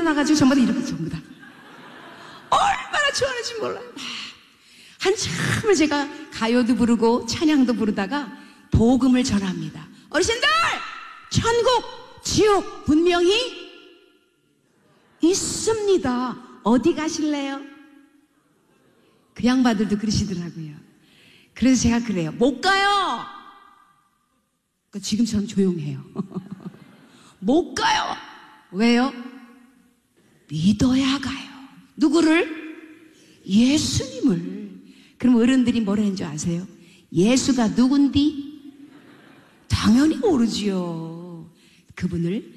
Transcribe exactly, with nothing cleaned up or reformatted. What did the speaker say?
일어나가지고 전부 다 이렇게 전부 다 얼마나 좋아하는지 몰라요. 한참을 제가 가요도 부르고 찬양도 부르다가 복음을 전합니다. 어르신들, 천국, 지옥 분명히 있습니다. 어디 가실래요? 그 양반들도 그러시더라고요. 그래서 제가 그래요. 못 가요. 지금처럼 조용해요. 못 가요. 왜요? 믿어야 가요. 누구를? 예수님을. 그럼 어른들이 뭐라 하는 줄 아세요? 예수가 누군디? 당연히 모르지요. 그분을